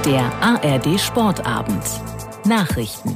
Der ARD Sportabend. Nachrichten.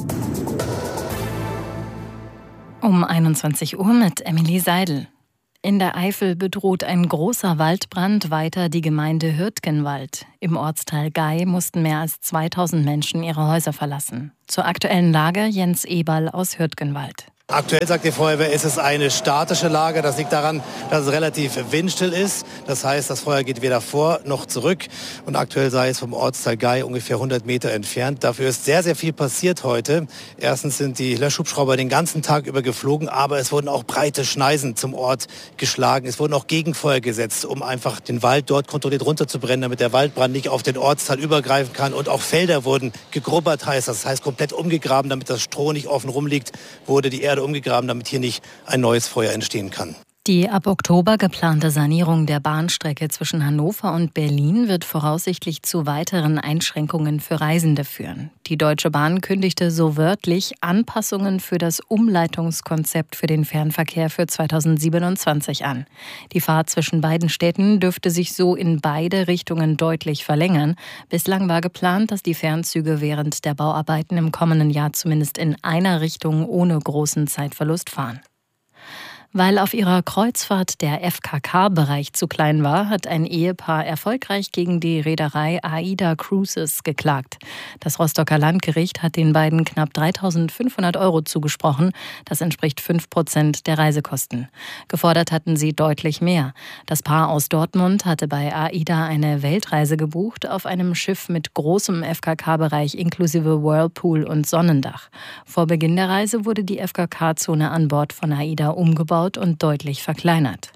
Um 21 Uhr mit Emily Seidel. In der Eifel bedroht ein großer Waldbrand weiter die Gemeinde Hürtgenwald. Im Ortsteil Gay mussten mehr als 2000 Menschen ihre Häuser verlassen. Zur aktuellen Lage Jens Eberl aus Hürtgenwald. Aktuell, sagt die Feuerwehr, ist es eine statische Lage. Das liegt daran, dass es relativ windstill ist. Das heißt, das Feuer geht weder vor noch zurück. Und aktuell sei es vom Ortsteil Gay ungefähr 100 Meter entfernt. Dafür ist sehr, sehr viel passiert heute. Erstens sind die Löschhubschrauber den ganzen Tag über geflogen, aber es wurden auch breite Schneisen zum Ort geschlagen. Es wurden auch Gegenfeuer gesetzt, um einfach den Wald dort kontrolliert runterzubrennen, damit der Waldbrand nicht auf den Ortsteil übergreifen kann. Und auch Felder wurden gegrubbert, das heißt komplett umgegraben, damit das Stroh nicht offen rumliegt, wurde die Erde umgegraben, damit hier nicht ein neues Feuer entstehen kann. Die ab Oktober geplante Sanierung der Bahnstrecke zwischen Hannover und Berlin wird voraussichtlich zu weiteren Einschränkungen für Reisende führen. Die Deutsche Bahn kündigte so wörtlich Anpassungen für das Umleitungskonzept für den Fernverkehr für 2027 an. Die Fahrt zwischen beiden Städten dürfte sich so in beide Richtungen deutlich verlängern. Bislang war geplant, dass die Fernzüge während der Bauarbeiten im kommenden Jahr zumindest in einer Richtung ohne großen Zeitverlust fahren. Weil auf ihrer Kreuzfahrt der FKK-Bereich zu klein war, hat ein Ehepaar erfolgreich gegen die Reederei AIDA Cruises geklagt. Das Rostocker Landgericht hat den beiden knapp 3.500 € zugesprochen. Das entspricht 5% der Reisekosten. Gefordert hatten sie deutlich mehr. Das Paar aus Dortmund hatte bei AIDA eine Weltreise gebucht auf einem Schiff mit großem FKK-Bereich inklusive Whirlpool und Sonnendach. Vor Beginn der Reise wurde die FKK-Zone an Bord von AIDA umgebaut und deutlich verkleinert.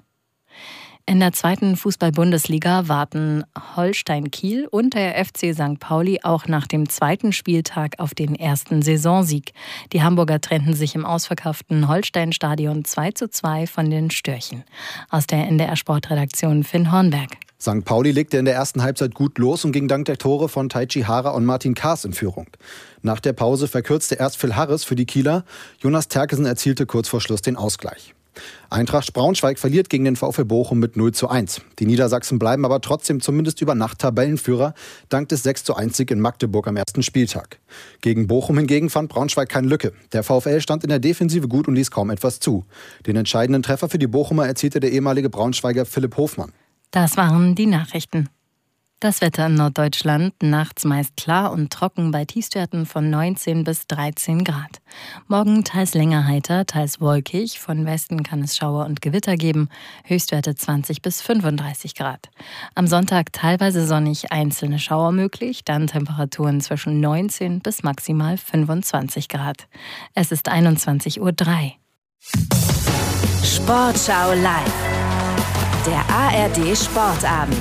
In der zweiten Fußball-Bundesliga warten Holstein Kiel und der FC St. Pauli auch nach dem zweiten Spieltag auf den ersten Saisonsieg. Die Hamburger trennten sich im ausverkauften Holstein-Stadion 2:2 von den Störchen. Aus der NDR-Sportredaktion Finn Hornberg. St. Pauli legte in der ersten Halbzeit gut los und ging dank der Tore von Taichi Hara und Martin Kaas in Führung. Nach der Pause verkürzte erst Phil Harris für die Kieler. Jonas Terkesen erzielte kurz vor Schluss den Ausgleich. Eintracht Braunschweig verliert gegen den VfL Bochum mit 0:1. Die Niedersachsen bleiben aber trotzdem zumindest über Nacht Tabellenführer, dank des 6:1 in Magdeburg am ersten Spieltag. Gegen Bochum hingegen fand Braunschweig keine Lücke. Der VfL stand in der Defensive gut und ließ kaum etwas zu. Den entscheidenden Treffer für die Bochumer erzielte der ehemalige Braunschweiger Philipp Hofmann. Das waren die Nachrichten. Das Wetter in Norddeutschland, nachts meist klar und trocken bei Tiefstwerten von 19 bis 13 Grad. Morgen teils länger heiter, teils wolkig. Von Westen kann es Schauer und Gewitter geben. Höchstwerte 20 bis 35 Grad. Am Sonntag teilweise sonnig, einzelne Schauer möglich. Dann Temperaturen zwischen 19 bis maximal 25 Grad. Es ist 21:03 Uhr. Sportschau live. Der ARD Sportabend.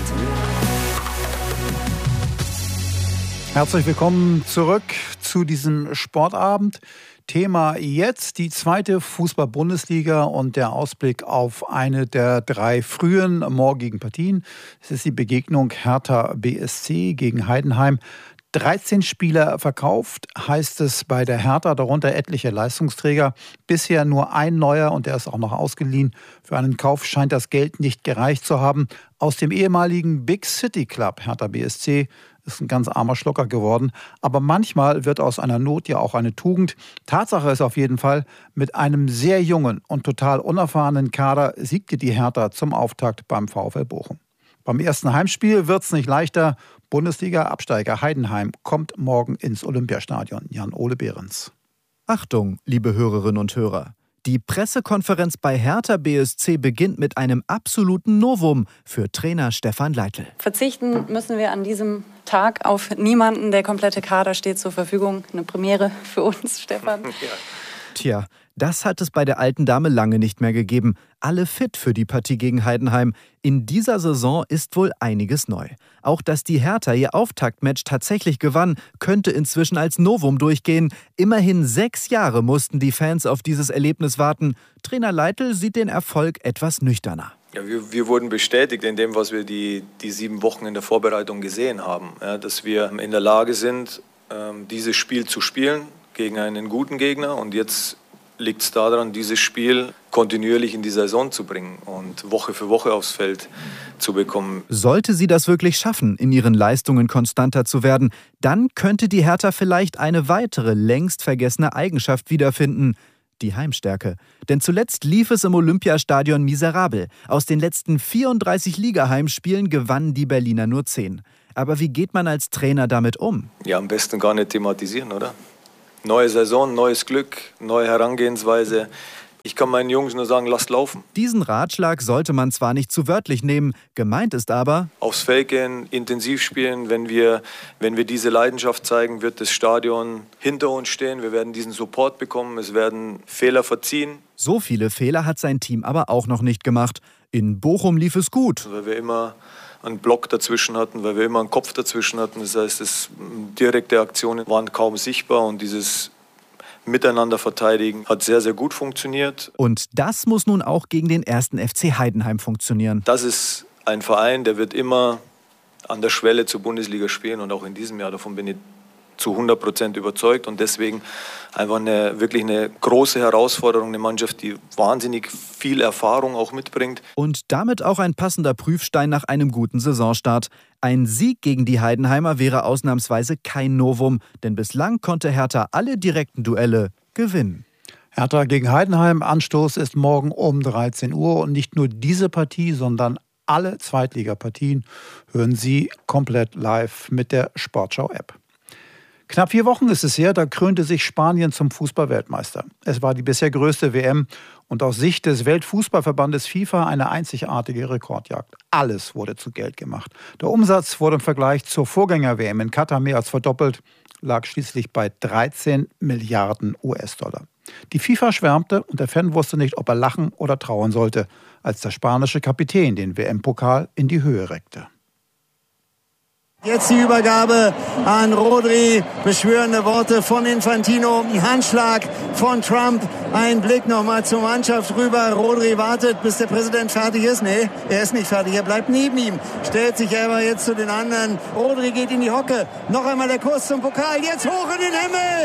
Herzlich willkommen zurück zu diesem Sportabend. Thema jetzt die zweite Fußball-Bundesliga und der Ausblick auf eine der 3 frühen morgigen Partien. Es ist die Begegnung Hertha BSC gegen Heidenheim. 13 Spieler verkauft, heißt es bei der Hertha, darunter etliche Leistungsträger. Bisher nur ein neuer und der ist auch noch ausgeliehen. Für einen Kauf scheint das Geld nicht gereicht zu haben. Aus dem ehemaligen Big City Club Hertha BSC ist ein ganz armer Schlucker geworden. Aber manchmal wird aus einer Not ja auch eine Tugend. Tatsache ist auf jeden Fall, mit einem sehr jungen und total unerfahrenen Kader siegte die Hertha zum Auftakt beim VfL Bochum. Beim ersten Heimspiel wird es nicht leichter. Bundesliga-Absteiger Heidenheim kommt morgen ins Olympiastadion. Jan-Ole Behrens. Achtung, liebe Hörerinnen und Hörer. Die Pressekonferenz bei Hertha BSC beginnt mit einem absoluten Novum für Trainer Stefan Leitl. Verzichten müssen wir an diesem Tag auf niemanden. Der komplette Kader steht zur Verfügung. Eine Premiere für uns, Stefan. Ja. Tja, das hat es bei der alten Dame lange nicht mehr gegeben. Alle fit für die Partie gegen Heidenheim. In dieser Saison ist wohl einiges neu. Auch dass die Hertha ihr Auftaktmatch tatsächlich gewann, könnte inzwischen als Novum durchgehen. Immerhin 6 Jahre mussten die Fans auf dieses Erlebnis warten. Trainer Leitl sieht den Erfolg etwas nüchterner. Ja, wir wurden bestätigt in dem, was wir die 7 Wochen in der Vorbereitung gesehen haben. Ja, dass wir in der Lage sind, dieses Spiel zu spielen gegen einen guten Gegner. Und jetzt liegt es daran, dieses Spiel kontinuierlich in die Saison zu bringen und Woche für Woche aufs Feld zu bekommen. Sollte sie das wirklich schaffen, in ihren Leistungen konstanter zu werden, dann könnte die Hertha vielleicht eine weitere, längst vergessene Eigenschaft wiederfinden: die Heimstärke. Denn zuletzt lief es im Olympiastadion miserabel. Aus den letzten 34 Liga-Heimspielen gewannen die Berliner nur 10. Aber wie geht man als Trainer damit um? Ja, am besten gar nicht thematisieren, oder? Neue Saison, neues Glück, neue Herangehensweise. Ich kann meinen Jungs nur sagen, lasst laufen. Diesen Ratschlag sollte man zwar nicht zu wörtlich nehmen, gemeint ist aber: aufs Feld gehen, intensiv spielen. Wenn wir diese Leidenschaft zeigen, wird das Stadion hinter uns stehen. Wir werden diesen Support bekommen, es werden Fehler verziehen. So viele Fehler hat sein Team aber auch noch nicht gemacht. In Bochum lief es gut. Weil wir immer einen Block dazwischen hatten, weil wir immer einen Kopf dazwischen hatten. Das heißt, direkte Aktionen waren kaum sichtbar und dieses Miteinander verteidigen hat sehr, sehr gut funktioniert. Und das muss nun auch gegen den 1. FC Heidenheim funktionieren. Das ist ein Verein, der wird immer an der Schwelle zur Bundesliga spielen und auch in diesem Jahr, davon bin ich zu 100% überzeugt und deswegen einfach wirklich eine große Herausforderung, eine Mannschaft, die wahnsinnig viel Erfahrung auch mitbringt. Und damit auch ein passender Prüfstein nach einem guten Saisonstart. Ein Sieg gegen die Heidenheimer wäre ausnahmsweise kein Novum, denn bislang konnte Hertha alle direkten Duelle gewinnen. Hertha gegen Heidenheim, Anstoß ist morgen um 13 Uhr und nicht nur diese Partie, sondern alle Zweitligapartien hören Sie komplett live mit der Sportschau-App. Knapp 4 Wochen ist es her, da krönte sich Spanien zum Fußball-Weltmeister. Es war die bisher größte WM und aus Sicht des Weltfußballverbandes FIFA eine einzigartige Rekordjagd. Alles wurde zu Geld gemacht. Der Umsatz wurde im Vergleich zur Vorgänger-WM in Katar mehr als verdoppelt, lag schließlich bei 13 Milliarden US-Dollar. Die FIFA schwärmte und der Fan wusste nicht, ob er lachen oder trauern sollte, als der spanische Kapitän den WM-Pokal in die Höhe reckte. Jetzt die Übergabe an Rodri, beschwörende Worte von Infantino, ein Handschlag von Trump, ein Blick nochmal zur Mannschaft rüber. Rodri wartet, bis der Präsident fertig ist. Nee, er ist nicht fertig, er bleibt neben ihm, stellt sich aber jetzt zu den anderen. Rodri geht in die Hocke, noch einmal der Kurs zum Pokal, jetzt hoch in den Himmel,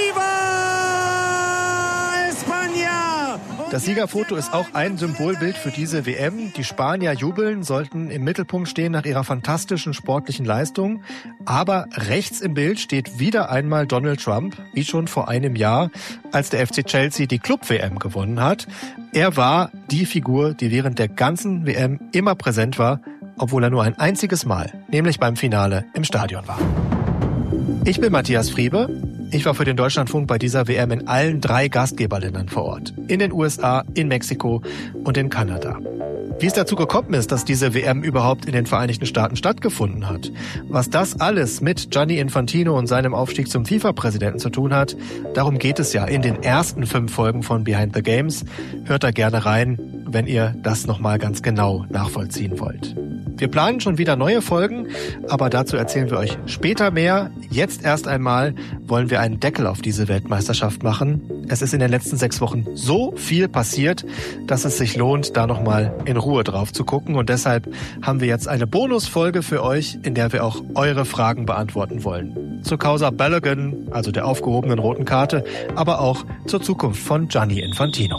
Viva España! Das Siegerfoto ist auch ein Symbolbild für diese WM. Die Spanier jubeln, sollten im Mittelpunkt stehen nach ihrer fantastischen sportlichen Leistung. Aber rechts im Bild steht wieder einmal Donald Trump, wie schon vor einem Jahr, als der FC Chelsea die Club-WM gewonnen hat. Er war die Figur, die während der ganzen WM immer präsent war, obwohl er nur ein einziges Mal, nämlich beim Finale, im Stadion war. Ich bin Matthias Friebe. Ich war für den Deutschlandfunk bei dieser WM in allen 3 Gastgeberländern vor Ort. In den USA, in Mexiko und in Kanada. Wie es dazu gekommen ist, dass diese WM überhaupt in den Vereinigten Staaten stattgefunden hat, was das alles mit Gianni Infantino und seinem Aufstieg zum FIFA-Präsidenten zu tun hat, darum geht es ja in den ersten 5 Folgen von Behind the Games. Hört da gerne rein, wenn ihr das nochmal ganz genau nachvollziehen wollt. Wir planen schon wieder neue Folgen, aber dazu erzählen wir euch später mehr. Jetzt erst einmal wollen wir einen Deckel auf diese Weltmeisterschaft machen. Es ist in den letzten 6 Wochen so viel passiert, dass es sich lohnt, da nochmal in Ruhe drauf zu gucken. Und deshalb haben wir jetzt eine Bonusfolge für euch, in der wir auch eure Fragen beantworten wollen. Zur Causa Balogun, also der aufgehobenen roten Karte, aber auch zur Zukunft von Gianni Infantino.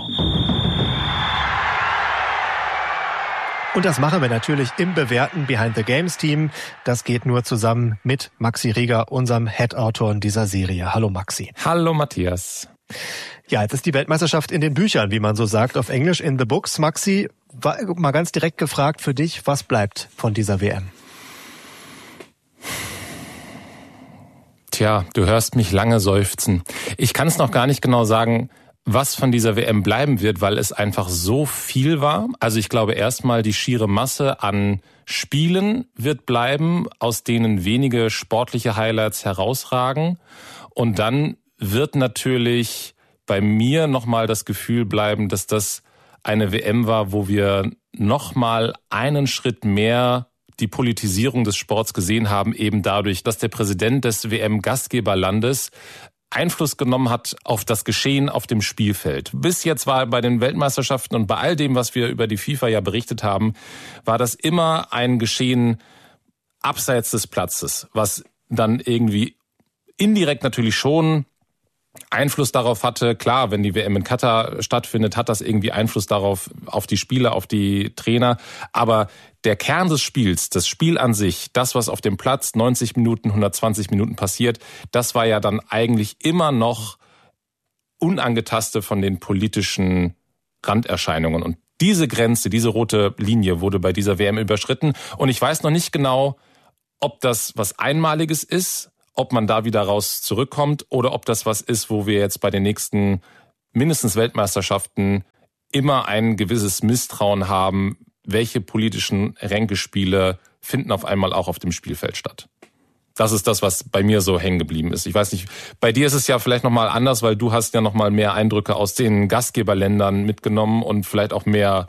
Und das machen wir natürlich im bewährten Behind the Games Team. Das geht nur zusammen mit Maxi Rieger, unserem Head-Autor dieser Serie. Hallo Maxi. Hallo Matthias. Ja, jetzt ist die Weltmeisterschaft in den Büchern, wie man so sagt, auf Englisch in the books. Maxi, mal ganz direkt gefragt für dich, was bleibt von dieser WM? Tja, du hörst mich lange seufzen. Ich kann es noch gar nicht genau sagen, was von dieser WM bleiben wird, weil es einfach so viel war. Also ich glaube erstmal, die schiere Masse an Spielen wird bleiben, aus denen wenige sportliche Highlights herausragen. Und dann wird natürlich bei mir nochmal das Gefühl bleiben, dass das eine WM war, wo wir nochmal einen Schritt mehr die Politisierung des Sports gesehen haben, eben dadurch, dass der Präsident des WM-Gastgeberlandes Einfluss genommen hat auf das Geschehen auf dem Spielfeld. Bis jetzt war bei den Weltmeisterschaften und bei all dem, was wir über die FIFA ja berichtet haben, war das immer ein Geschehen abseits des Platzes, was dann irgendwie indirekt natürlich schon Einfluss darauf hatte. Klar, wenn die WM in Katar stattfindet, hat das irgendwie Einfluss darauf, auf die Spieler, auf die Trainer. Aber der Kern des Spiels, das Spiel an sich, das, was auf dem Platz 90 Minuten, 120 Minuten passiert, das war ja dann eigentlich immer noch unangetastet von den politischen Randerscheinungen. Und diese Grenze, diese rote Linie wurde bei dieser WM überschritten. Und ich weiß noch nicht genau, ob das was Einmaliges ist, ob man da wieder raus zurückkommt oder ob das was ist, wo wir jetzt bei den nächsten mindestens Weltmeisterschaften immer ein gewisses Misstrauen haben, welche politischen Ränkespiele finden auf einmal auch auf dem Spielfeld statt. Das ist das, was bei mir so hängen geblieben ist. Ich weiß nicht, bei dir ist es ja vielleicht nochmal anders, weil du hast ja nochmal mehr Eindrücke aus den Gastgeberländern mitgenommen und vielleicht auch mehr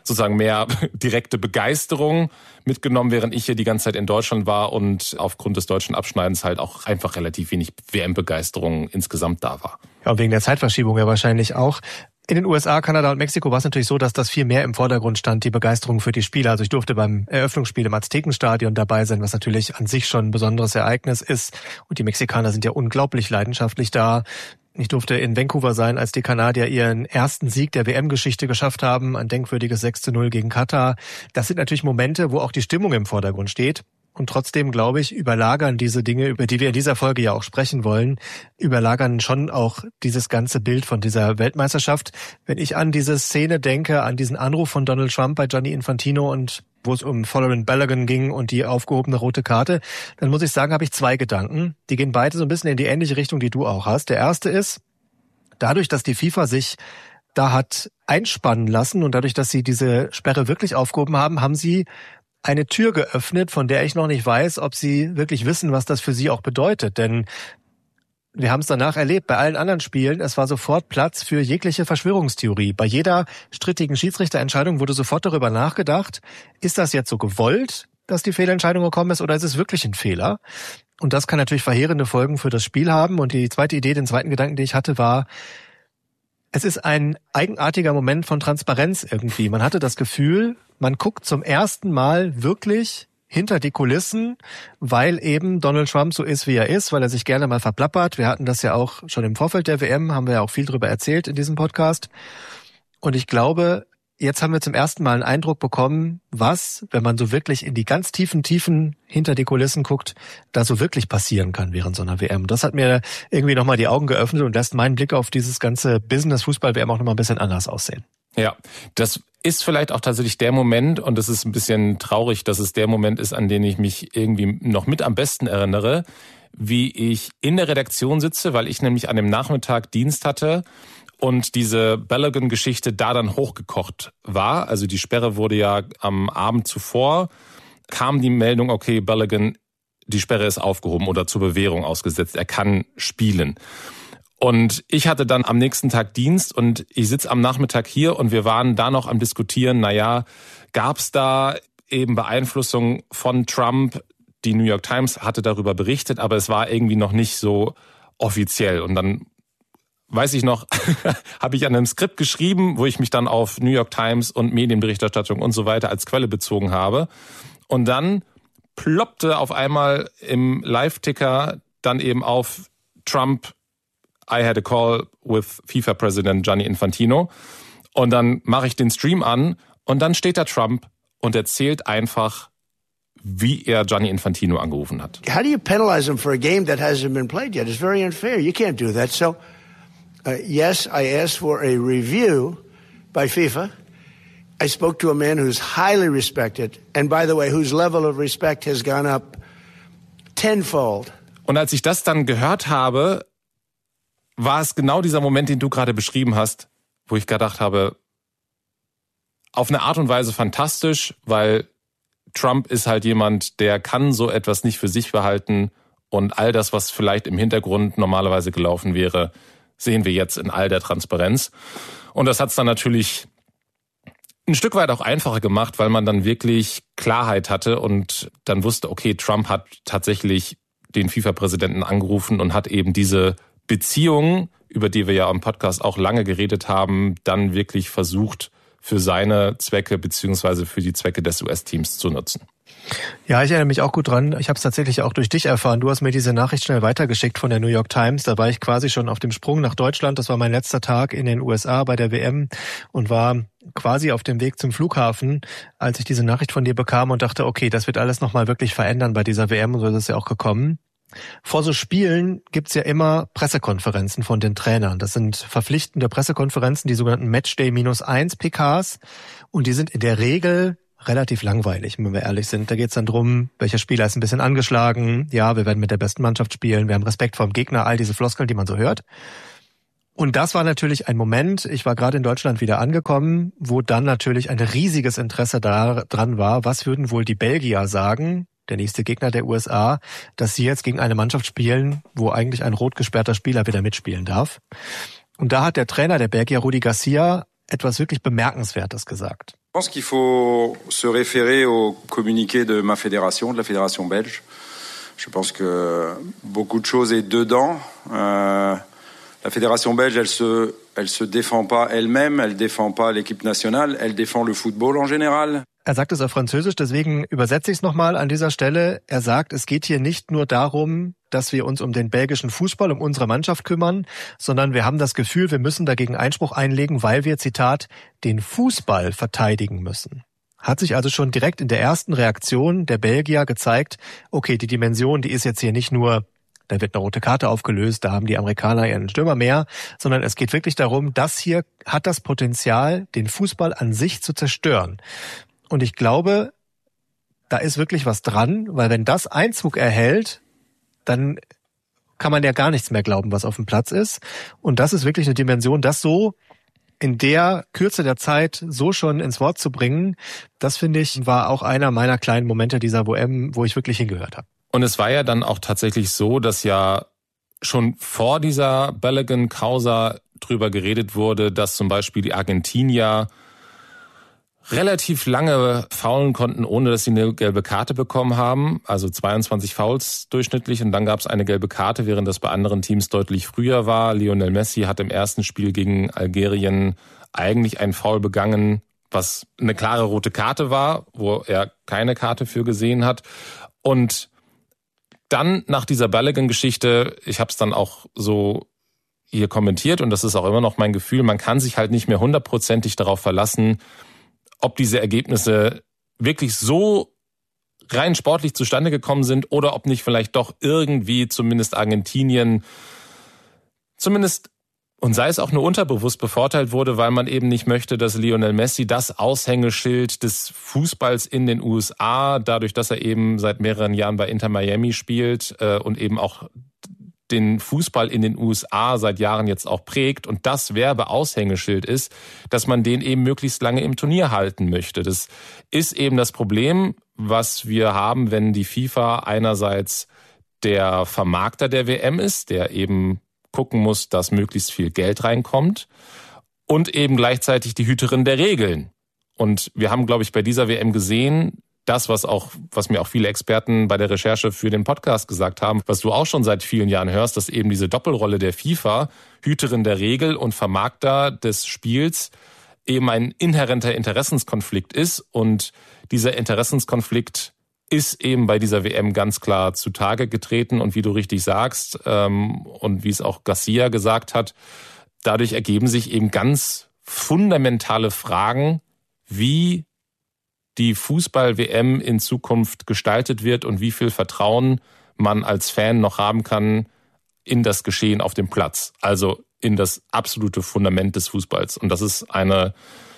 direkte Begeisterung mitgenommen, während ich hier die ganze Zeit in Deutschland war und aufgrund des deutschen Abschneidens halt auch einfach relativ wenig WM-Begeisterung insgesamt da war. Ja, und wegen der Zeitverschiebung ja wahrscheinlich auch. In den USA, Kanada und Mexiko war es natürlich so, dass das viel mehr im Vordergrund stand, die Begeisterung für die Spieler. Also ich durfte beim Eröffnungsspiel im Aztekenstadion dabei sein, was natürlich an sich schon ein besonderes Ereignis ist. Und die Mexikaner sind ja unglaublich leidenschaftlich da. Ich durfte in Vancouver sein, als die Kanadier ihren ersten Sieg der WM-Geschichte geschafft haben, ein denkwürdiges 6:0 gegen Katar. Das sind natürlich Momente, wo auch die Stimmung im Vordergrund steht. Und trotzdem, glaube ich, überlagern diese Dinge, über die wir in dieser Folge ja auch sprechen wollen, überlagern schon auch dieses ganze Bild von dieser Weltmeisterschaft. Wenn ich an diese Szene denke, an diesen Anruf von Donald Trump bei Gianni Infantino und wo es um Folarin Balogun ging und die aufgehobene rote Karte, dann muss ich sagen, habe ich zwei Gedanken. Die gehen beide so ein bisschen in die ähnliche Richtung, die du auch hast. Der erste ist, dadurch, dass die FIFA sich da hat einspannen lassen und dadurch, dass sie diese Sperre wirklich aufgehoben haben, haben sie eine Tür geöffnet, von der ich noch nicht weiß, ob sie wirklich wissen, was das für sie auch bedeutet. Denn wir haben es danach erlebt, bei allen anderen Spielen, es war sofort Platz für jegliche Verschwörungstheorie. Bei jeder strittigen Schiedsrichterentscheidung wurde sofort darüber nachgedacht, ist das jetzt so gewollt, dass die Fehlentscheidung gekommen ist, oder ist es wirklich ein Fehler? Und das kann natürlich verheerende Folgen für das Spiel haben. Und die zweite Idee, den zweiten Gedanken, den ich hatte, war, es ist ein eigenartiger Moment von Transparenz irgendwie. Man hatte das Gefühl, man guckt zum ersten Mal wirklich hinter die Kulissen, weil eben Donald Trump so ist, wie er ist, weil er sich gerne mal verplappert. Wir hatten das ja auch schon im Vorfeld der WM, haben wir ja auch viel drüber erzählt in diesem Podcast. Und ich glaube, jetzt haben wir zum ersten Mal einen Eindruck bekommen, was, wenn man so wirklich in die ganz tiefen hinter die Kulissen guckt, da so wirklich passieren kann während so einer WM. Das hat mir irgendwie nochmal die Augen geöffnet und lässt meinen Blick auf dieses ganze Business-Fußball-WM auch nochmal ein bisschen anders aussehen. Ja, das ist vielleicht auch tatsächlich der Moment, und es ist ein bisschen traurig, dass es der Moment ist, an den ich mich irgendwie noch mit am besten erinnere, wie ich in der Redaktion sitze, weil ich nämlich an dem Nachmittag Dienst hatte und diese Balogun-Geschichte da dann hochgekocht war. Also die Sperre wurde ja am Abend zuvor, kam die Meldung, okay, Balogun, die Sperre ist aufgehoben oder zur Bewährung ausgesetzt, er kann spielen. Und ich hatte dann am nächsten Tag Dienst und ich sitze am Nachmittag hier und wir waren da noch am Diskutieren, gab es da eben Beeinflussung von Trump? Die New York Times hatte darüber berichtet, aber es war irgendwie noch nicht so offiziell. Und dann, weiß ich noch, habe ich an einem Skript geschrieben, wo ich mich dann auf New York Times und Medienberichterstattung und so weiter als Quelle bezogen habe. Und dann ploppte auf einmal im Live-Ticker dann eben auf Trump, I had a call with FIFA President Gianni Infantino. Und dann mache ich den Stream an und dann steht da Trump und erzählt einfach, wie er Gianni Infantino angerufen hat. How do you penalize him for a game that hasn't been played yet? It's very unfair. You can't do that. So, yes, I asked for a review by FIFA. I spoke to a man who's highly respected and, by the way, whose level of respect has gone up tenfold. Und als ich das dann gehört habe, war es genau dieser Moment, den du gerade beschrieben hast, wo ich gedacht habe, auf eine Art und Weise fantastisch, weil Trump ist halt jemand, der kann so etwas nicht für sich behalten und all das, was vielleicht im Hintergrund normalerweise gelaufen wäre, sehen wir jetzt in all der Transparenz. Und das hat es dann natürlich ein Stück weit auch einfacher gemacht, weil man dann wirklich Klarheit hatte und dann wusste, okay, Trump hat tatsächlich den FIFA-Präsidenten angerufen und hat eben diese Beziehung, über die wir ja im Podcast auch lange geredet haben, dann wirklich versucht, für seine Zwecke beziehungsweise für die Zwecke des US-Teams zu nutzen. Ja, ich erinnere mich auch gut dran. Ich habe es tatsächlich auch durch dich erfahren. Du hast mir diese Nachricht schnell weitergeschickt von der New York Times. Da war ich quasi schon auf dem Sprung nach Deutschland. Das war mein letzter Tag in den USA bei der WM und war quasi auf dem Weg zum Flughafen, als ich diese Nachricht von dir bekam und dachte, okay, das wird alles nochmal wirklich verändern bei dieser WM und so ist es ja auch gekommen. Vor so Spielen gibt's ja immer Pressekonferenzen von den Trainern. Das sind verpflichtende Pressekonferenzen, die sogenannten Matchday-1 PKs und die sind in der Regel relativ langweilig, wenn wir ehrlich sind. Da geht's dann drum, welcher Spieler ist ein bisschen angeschlagen, ja, wir werden mit der besten Mannschaft spielen, wir haben Respekt vor dem Gegner, all diese Floskeln, die man so hört. Und das war natürlich ein Moment, ich war gerade in Deutschland wieder angekommen, wo dann natürlich ein riesiges Interesse daran war, was würden wohl die Belgier sagen, der nächste Gegner der USA, dass sie jetzt gegen eine Mannschaft spielen, wo eigentlich ein rot gesperrter Spieler wieder mitspielen darf. Und da hat der Trainer der Belgier, Rudi Garcia, etwas wirklich Bemerkenswertes gesagt. Je pense qu'il faut se référer au communiqué de ma fédération, de la fédération belge. Je pense que beaucoup de choses est dedans. La fédération belge, elle se défend pas elle-même, elle défend pas l'équipe nationale, elle défend le football en général. Er sagt es auf Französisch, deswegen übersetze ich es nochmal an dieser Stelle. Er sagt, es geht hier nicht nur darum, dass wir uns um den belgischen Fußball, um unsere Mannschaft kümmern, sondern wir haben das Gefühl, wir müssen dagegen Einspruch einlegen, weil wir, Zitat, den Fußball verteidigen müssen. Hat sich also schon direkt in der ersten Reaktion der Belgier gezeigt, okay, die Dimension, die ist jetzt hier nicht nur, da wird eine rote Karte aufgelöst, da haben die Amerikaner ihren Stürmer mehr, sondern es geht wirklich darum, das hier hat das Potenzial, den Fußball an sich zu zerstören. Und ich glaube, da ist wirklich was dran, weil wenn das Einzug erhält, dann kann man ja gar nichts mehr glauben, was auf dem Platz ist. Und das ist wirklich eine Dimension, das so in der Kürze der Zeit so schon ins Wort zu bringen, das finde ich, war auch einer meiner kleinen Momente dieser WM, wo ich wirklich hingehört habe. Und es war ja dann auch tatsächlich so, dass ja schon vor dieser Balogun-Causa drüber geredet wurde, dass zum Beispiel die Argentinier relativ lange faulen konnten, ohne dass sie eine gelbe Karte bekommen haben. Also 22 Fouls durchschnittlich und dann gab es eine gelbe Karte, während das bei anderen Teams deutlich früher war. Lionel Messi hat im ersten Spiel gegen Algerien eigentlich einen Foul begangen, was eine klare rote Karte war, wo er keine Karte für gesehen hat. Und dann nach dieser Balogun-Geschichte, ich habe es dann auch so hier kommentiert und das ist auch immer noch mein Gefühl, man kann sich halt nicht mehr 100% darauf verlassen, ob diese Ergebnisse wirklich so rein sportlich zustande gekommen sind oder ob nicht vielleicht doch irgendwie zumindest Argentinien zumindest, und sei es auch nur unterbewusst, bevorteilt wurde, weil man eben nicht möchte, dass Lionel Messi das Aushängeschild des Fußballs in den USA, dadurch, dass er eben seit mehreren Jahren bei Inter Miami spielt und eben auch den Fußball in den USA seit Jahren jetzt auch prägt und das Werbeaushängeschild ist, dass man den eben möglichst lange im Turnier halten möchte. Das ist eben das Problem, was wir haben, wenn die FIFA einerseits der Vermarkter der WM ist, der eben gucken muss, dass möglichst viel Geld reinkommt und eben gleichzeitig die Hüterin der Regeln. Und wir haben, glaube ich, bei dieser WM gesehen, das, was mir auch viele Experten bei der Recherche für den Podcast gesagt haben, was du auch schon seit vielen Jahren hörst, dass eben diese Doppelrolle der FIFA, Hüterin der Regel und Vermarkter des Spiels, eben ein inhärenter Interessenskonflikt ist. Und dieser Interessenskonflikt ist eben bei dieser WM ganz klar zutage getreten. Und wie du richtig sagst, und wie es auch Garcia gesagt hat, dadurch ergeben sich eben ganz fundamentale Fragen, wie die Fußball-WM in Zukunft gestaltet wird und wie viel Vertrauen man als Fan noch haben kann in das Geschehen auf dem Platz. Also in das absolute Fundament des Fußballs. Und das ist eine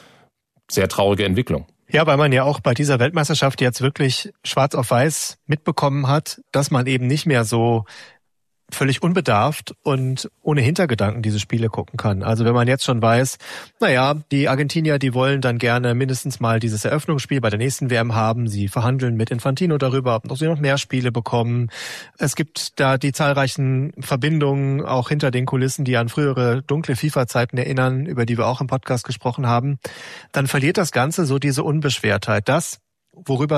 sehr traurige Entwicklung. Ja, weil man ja auch bei dieser Weltmeisterschaft jetzt wirklich schwarz auf weiß mitbekommen hat, dass man eben nicht mehr so völlig unbedarft und ohne Hintergedanken diese Spiele gucken kann. Also wenn man jetzt schon weiß, naja, die Argentinier, die wollen dann gerne mindestens mal dieses Eröffnungsspiel bei der nächsten WM haben. Sie verhandeln mit Infantino darüber, ob sie noch mehr Spiele bekommen. Es gibt da die zahlreichen Verbindungen auch hinter den Kulissen, die an frühere dunkle FIFA-Zeiten erinnern, über die wir auch im Podcast gesprochen haben. Dann verliert das Ganze so diese Unbeschwertheit. Das, worüber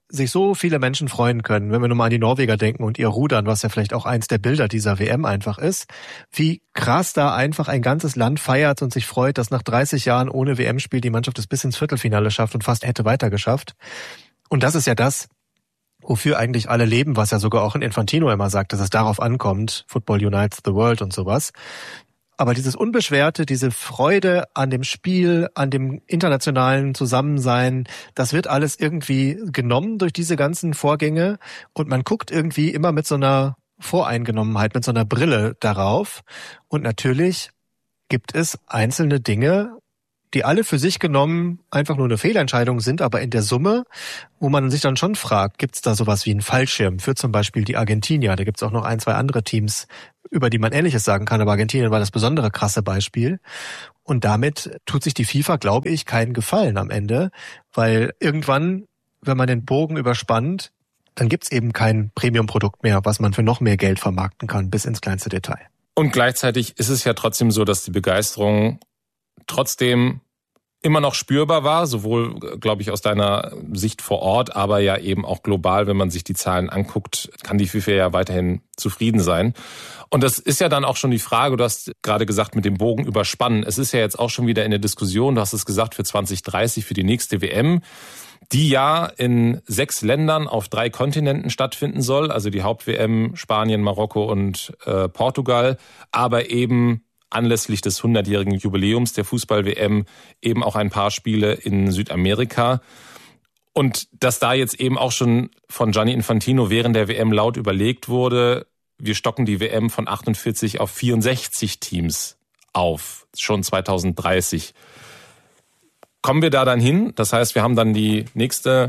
sich so viele Menschen freuen können, wenn wir nur mal an die Norweger denken und ihr Rudern, was ja vielleicht auch eins der Bilder dieser WM einfach ist, wie krass da einfach ein ganzes Land feiert und sich freut, dass nach 30 Jahren ohne WM-Spiel die Mannschaft es bis ins Viertelfinale schafft und fast hätte weitergeschafft. Und das ist ja das, wofür eigentlich alle leben, was ja sogar auch in Infantino immer sagt, dass es darauf ankommt, Football unites the world und sowas. Aber dieses Unbeschwerte, diese Freude an dem Spiel, an dem internationalen Zusammensein, das wird alles irgendwie genommen durch diese ganzen Vorgänge und man guckt irgendwie immer mit so einer Voreingenommenheit, mit so einer Brille darauf. Und natürlich gibt es einzelne Dinge, die alle für sich genommen einfach nur eine Fehlentscheidung sind, aber in der Summe, wo man sich dann schon fragt, gibt es da sowas wie einen Fallschirm für zum Beispiel die Argentinier? Da gibt es auch noch 1, 2 andere Teams, über die man Ähnliches sagen kann, aber Argentinien war das besondere krasse Beispiel. Und damit tut sich die FIFA, glaube ich, keinen Gefallen am Ende, weil irgendwann, wenn man den Bogen überspannt, dann gibt's eben kein Premium-Produkt mehr, was man für noch mehr Geld vermarkten kann, bis ins kleinste Detail. Und gleichzeitig ist es ja trotzdem so, dass die Begeisterung trotzdem immer noch spürbar war, sowohl, glaube ich, aus deiner Sicht vor Ort, aber ja eben auch global, wenn man sich die Zahlen anguckt, kann die FIFA ja weiterhin zufrieden sein. Und das ist ja dann auch schon die Frage, du hast gerade gesagt, mit dem Bogen überspannen. Es ist ja jetzt auch schon wieder in der Diskussion, du hast es gesagt, für 2030, für die nächste WM, die ja in 6 Ländern auf 3 Kontinenten stattfinden soll, also die Haupt-WM Spanien, Marokko und Portugal, aber eben anlässlich des 100-jährigen Jubiläums der Fußball-WM eben auch ein paar Spiele in Südamerika. Und dass da jetzt eben auch schon von Gianni Infantino während der WM laut überlegt wurde, wir stocken die WM von 48 auf 64 Teams auf, schon 2030. Kommen wir da dann hin? Das heißt, wir haben dann die nächste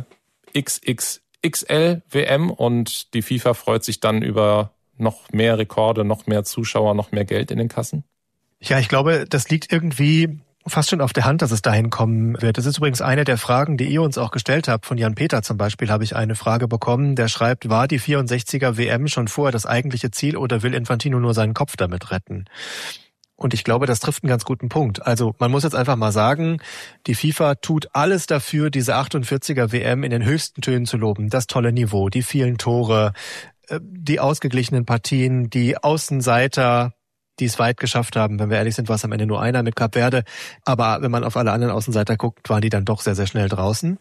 XXXL-WM und die FIFA freut sich dann über noch mehr Rekorde, noch mehr Zuschauer, noch mehr Geld in den Kassen? Ja, ich glaube, das liegt irgendwie fast schon auf der Hand, dass es dahin kommen wird. Das ist übrigens eine der Fragen, die ihr uns auch gestellt habt. Von Jan Peter zum Beispiel habe ich eine Frage bekommen, der schreibt, war die 64er WM schon vorher das eigentliche Ziel oder will Infantino nur seinen Kopf damit retten? Und ich glaube, das trifft einen ganz guten Punkt. Also man muss jetzt einfach mal sagen, die FIFA tut alles dafür, diese 48er WM in den höchsten Tönen zu loben. Das tolle Niveau, die vielen Tore, die ausgeglichenen Partien, die Außenseiter, die es weit geschafft haben. Wenn wir ehrlich sind, war es am Ende nur einer mit Kap Verde. Aber wenn man auf alle anderen Außenseiter guckt, waren die dann doch sehr, sehr schnell draußen.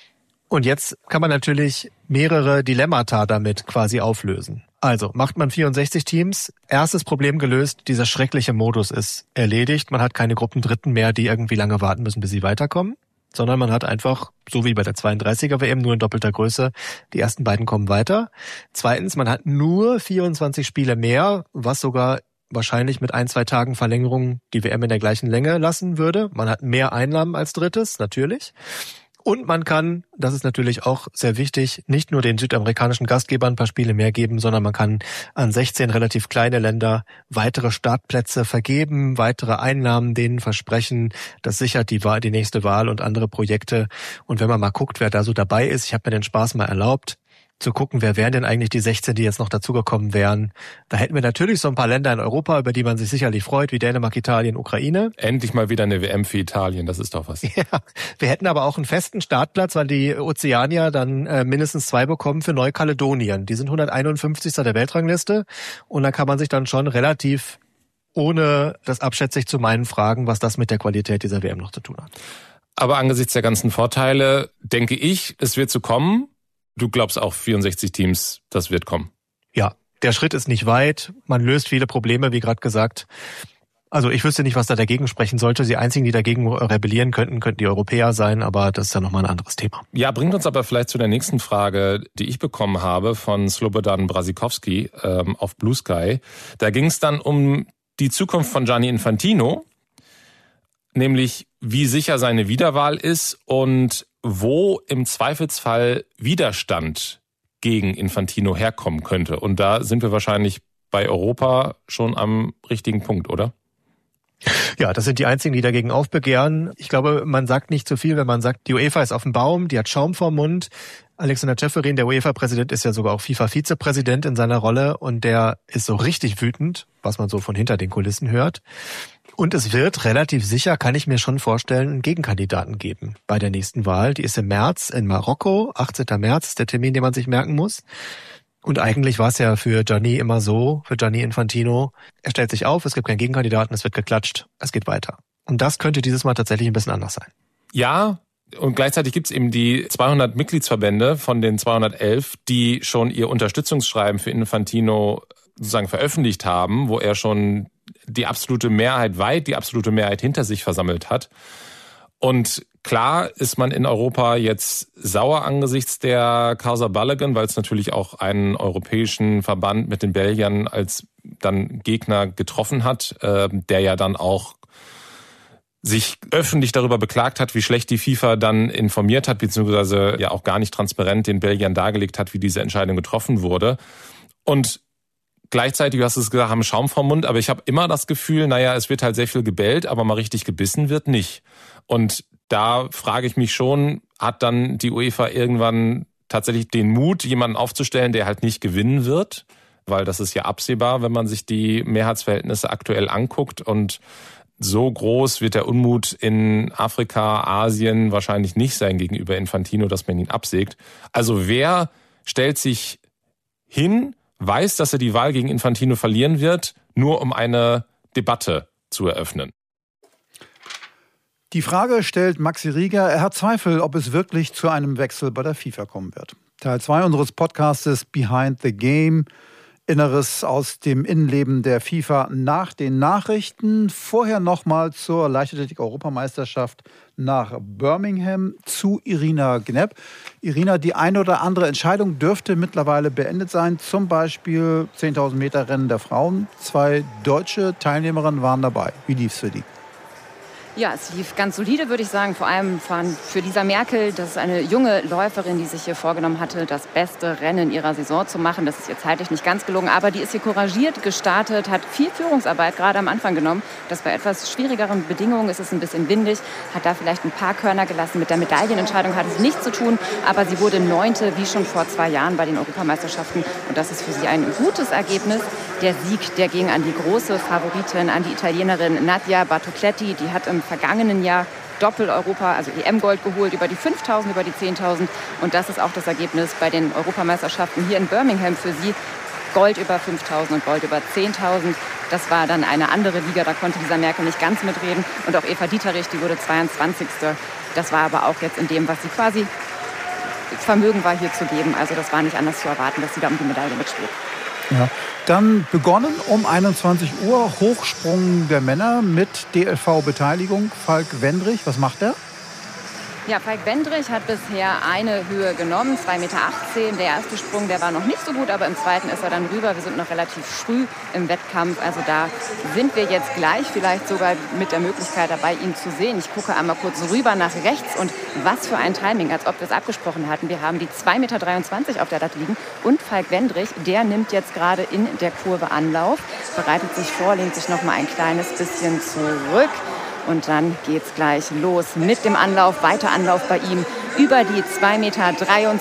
Und jetzt kann man natürlich mehrere Dilemmata damit quasi auflösen. Also macht man 64 Teams, erstes Problem gelöst, dieser schreckliche Modus ist erledigt. Man hat keine Gruppendritten mehr, die irgendwie lange warten müssen, bis sie weiterkommen. Sondern man hat einfach, so wie bei der 32er WM, nur in doppelter Größe, die ersten beiden kommen weiter. Zweitens, man hat nur 24 Spiele mehr, was sogar wahrscheinlich mit 1, 2 Tagen Verlängerung die WM in der gleichen Länge lassen würde. Man hat mehr Einnahmen als drittes, natürlich. Und man kann, das ist natürlich auch sehr wichtig, nicht nur den südamerikanischen Gastgebern ein paar Spiele mehr geben, sondern man kann an 16 relativ kleine Länder weitere Startplätze vergeben, weitere Einnahmen denen versprechen. Das sichert die nächste Wahl und andere Projekte. Und wenn man mal guckt, wer da so dabei ist, ich habe mir den Spaß mal erlaubt, zu gucken, wer wären denn eigentlich die 16, die jetzt noch dazugekommen wären. Da hätten wir natürlich so ein paar Länder in Europa, über die man sich sicherlich freut, wie Dänemark, Italien, Ukraine. Endlich mal wieder eine WM für Italien, das ist doch was. Ja, wir hätten aber auch einen festen Startplatz, weil die Ozeanier dann mindestens 2 bekommen für Neukaledonien. Die sind 151. der Weltrangliste und da kann man sich dann schon relativ, ohne das abschätzig zu meinen, fragen, was das mit der Qualität dieser WM noch zu tun hat. Aber angesichts der ganzen Vorteile denke ich, es wird so kommen. Du glaubst auch 64 Teams, das wird kommen? Ja, der Schritt ist nicht weit. Man löst viele Probleme, wie gerade gesagt. Also ich wüsste nicht, was da dagegen sprechen sollte. Die einzigen, die dagegen rebellieren könnten die Europäer sein, aber das ist ja nochmal ein anderes Thema. Ja, bringt uns aber vielleicht zu der nächsten Frage, die ich bekommen habe von Slobodan Brasikowski auf Blue Sky. Da ging es dann um die Zukunft von Gianni Infantino, nämlich wie sicher seine Wiederwahl ist und wo im Zweifelsfall Widerstand gegen Infantino herkommen könnte. Und da sind wir wahrscheinlich bei Europa schon am richtigen Punkt, oder? Ja, das sind die einzigen, die dagegen aufbegehren. Ich glaube, man sagt nicht zu viel, wenn man sagt, die UEFA ist auf dem Baum, die hat Schaum vorm Mund. Alexander Ceferin, der UEFA-Präsident, ist ja sogar auch FIFA-Vizepräsident in seiner Rolle und der ist so richtig wütend was man so von hinter den Kulissen hört. Und es wird relativ sicher, kann ich mir schon vorstellen, einen Gegenkandidaten geben bei der nächsten Wahl. Die ist im März in Marokko. 18. März ist der Termin, den man sich merken muss. Und eigentlich war es ja für Gianni immer so, für Gianni Infantino, er stellt sich auf, es gibt keinen Gegenkandidaten, es wird geklatscht, es geht weiter. Und das könnte dieses Mal tatsächlich ein bisschen anders sein. Ja, und gleichzeitig gibt es eben die 200 Mitgliedsverbände von den 211, die schon ihr Unterstützungsschreiben für Infantino sozusagen veröffentlicht haben, wo er schon die absolute Mehrheit hinter sich versammelt hat. Und klar ist man in Europa jetzt sauer angesichts der Causa Balogun, weil es natürlich auch einen europäischen Verband mit den Belgiern als dann Gegner getroffen hat, der ja dann auch sich öffentlich darüber beklagt hat, wie schlecht die FIFA dann informiert hat, beziehungsweise ja auch gar nicht transparent den Belgiern dargelegt hat, wie diese Entscheidung getroffen wurde. Und gleichzeitig, du hast es gesagt, haben Schaum vom Mund, aber ich habe immer das Gefühl, es wird halt sehr viel gebellt, aber mal richtig gebissen wird nicht. Und da frage ich mich schon, hat dann die UEFA irgendwann tatsächlich den Mut, jemanden aufzustellen, der halt nicht gewinnen wird? Weil das ist ja absehbar, wenn man sich die Mehrheitsverhältnisse aktuell anguckt. Und so groß wird der Unmut in Afrika, Asien wahrscheinlich nicht sein gegenüber Infantino, dass man ihn absägt. Also wer stellt sich hin, weiß, dass er die Wahl gegen Infantino verlieren wird, nur um eine Debatte zu eröffnen? Die Frage stellt Maxi Rieger. Er hat Zweifel, ob es wirklich zu einem Wechsel bei der FIFA kommen wird. Teil 2 unseres Podcastes Behind the Game. Inneres aus dem Innenleben der FIFA nach den Nachrichten. Vorher nochmal zur Leichtathletik-Europameisterschaft nach Birmingham zu Irina Gnep. Irina, die eine oder andere Entscheidung dürfte mittlerweile beendet sein. Zum Beispiel 10.000 Meter Rennen der Frauen. 2 deutsche Teilnehmerinnen waren dabei. Wie lief es für die? Ja, es lief ganz solide, würde ich sagen. Vor allem für Lisa Merkel. Das ist eine junge Läuferin, die sich hier vorgenommen hatte, das beste Rennen ihrer Saison zu machen. Das ist ihr zeitlich nicht ganz gelungen, aber die ist hier couragiert gestartet, hat viel Führungsarbeit gerade am Anfang genommen. Das bei etwas schwierigeren Bedingungen ist es ein bisschen windig, hat da vielleicht ein paar Körner gelassen. Mit der Medaillenentscheidung hat es nichts zu tun, aber sie wurde 9. wie schon vor 2 Jahren bei den Europameisterschaften. Und das ist für sie ein gutes Ergebnis. Der Sieg, der ging an die große Favoritin, an die Italienerin Nadia Battocletti. Die hat im vergangenen Jahr Doppel-Europa, also EM-Gold geholt, über die 5.000, über die 10.000. Und das ist auch das Ergebnis bei den Europameisterschaften hier in Birmingham für sie. Gold über 5.000 und Gold über 10.000. Das war dann eine andere Liga, da konnte Lisa Merkel nicht ganz mitreden. Und auch Eva Dieterich, die wurde 22. Das war aber auch jetzt in dem, was sie quasi Vermögen war, hier zu geben. Also das war nicht anders zu erwarten, dass sie da um die Medaille mitspielt. Ja. Dann begonnen um 21 Uhr Hochsprung der Männer mit DLV-Beteiligung. Falk Wendrich, was macht er? Ja, Falk Wendrich hat bisher eine Höhe genommen, 2,18 Meter. Der erste Sprung, der war noch nicht so gut, aber im zweiten ist er dann rüber. Wir sind noch relativ früh im Wettkampf, also da sind wir jetzt gleich vielleicht sogar mit der Möglichkeit dabei, ihn zu sehen. Ich gucke einmal kurz rüber nach rechts und was für ein Timing, als ob wir es abgesprochen hatten. Wir haben die 2,23 Meter auf der Latte liegen und Falk Wendrich, der nimmt jetzt gerade in der Kurve Anlauf, bereitet sich vor, lehnt sich noch mal ein kleines bisschen zurück. Und dann geht's gleich los mit dem Anlauf, weiter Anlauf bei ihm über die 2,23 Meter.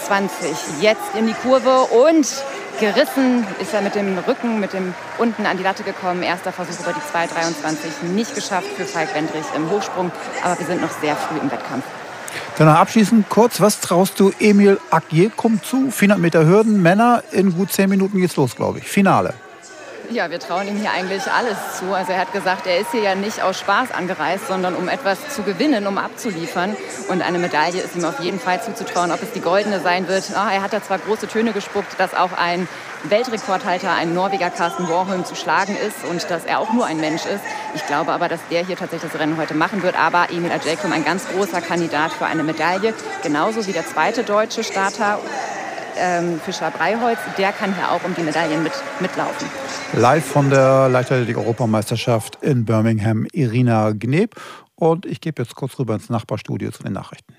Jetzt in die Kurve und gerissen ist er mit dem Rücken, mit dem unten an die Latte gekommen. Erster Versuch über die 2,23 nicht geschafft für Falk Wendrich im Hochsprung. Aber wir sind noch sehr früh im Wettkampf. Danach abschließend kurz, was traust du Emil Agyekum zu? 400 Meter Hürden, Männer, in gut 10 Minuten geht's los, glaube ich. Finale. Ja, wir trauen ihm hier eigentlich alles zu. Also er hat gesagt, er ist hier ja nicht aus Spaß angereist, sondern um etwas zu gewinnen, um abzuliefern. Und eine Medaille ist ihm auf jeden Fall zuzutrauen. Ob es die goldene sein wird, er hat da zwar große Töne gespuckt, dass auch ein Weltrekordhalter, ein Norweger Karsten Warholm, zu schlagen ist und dass er auch nur ein Mensch ist. Ich glaube aber, dass der hier tatsächlich das Rennen heute machen wird. Aber Emil Agyekum, ein ganz großer Kandidat für eine Medaille. Genauso wie der zweite deutsche Starter, Fischer Breiholz, der kann hier auch um die Medaillen mitlaufen. Live von der Leichtathletik-Europameisterschaft in Birmingham, Irina Gnep. Und ich gebe jetzt kurz rüber ins Nachbarstudio zu den Nachrichten.